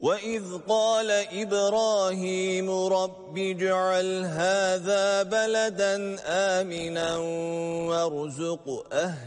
وَإِذْ قَالَ إِبْرَاهِيمُ رَبِّ اجْعَلْ هَذَا بَلَدًا آمِنًا وَارْزُقْ أَهْلَهُ